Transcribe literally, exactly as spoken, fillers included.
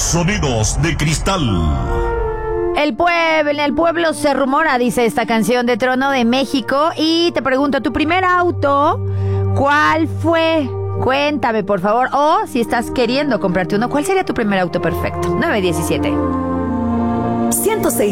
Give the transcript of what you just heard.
Sonidos de cristal. El pueblo, en el pueblo se rumora, dice esta canción de Trono de México. Y te pregunto, ¿tu primer auto cuál fue? Cuéntame, por favor. O si estás queriendo comprarte uno, ¿cuál sería tu primer auto perfecto? nueve diecisiete. ciento seis